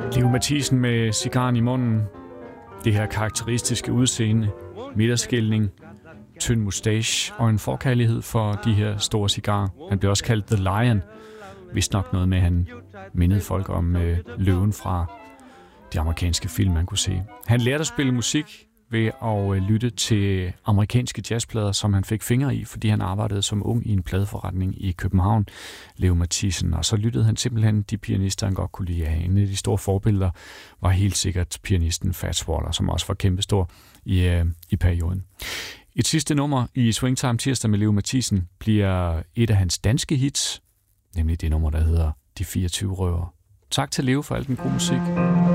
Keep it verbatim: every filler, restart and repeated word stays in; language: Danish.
Leo Mathisen med cigaren i munden. Det her karakteristiske udseende, midterskilning, tynd mustache og en forkærlighed for de her store cigarer. Han blev også kaldt The Lion. Vist nok noget med, at han mindede folk om øh, løven fra de amerikanske film, man kunne se. Han lærte at spille musik ved at øh, lytte til amerikanske jazzplader, som han fik fingre i, fordi han arbejdede som ung i en pladeforretning i København, Leo Mathisen. Og så lyttede han simpelthen de pianister, han godt kunne lide. En af de store forbilleder var helt sikkert pianisten Fats Waller, som også var kæmpestor i, øh, i perioden. Et sidste nummer i Swingtime tirsdag med Leo Mathisen bliver et af hans danske hits, nemlig det nummer, der hedder De fireogtyve Røvere. Tak til Leo for al den gode musik.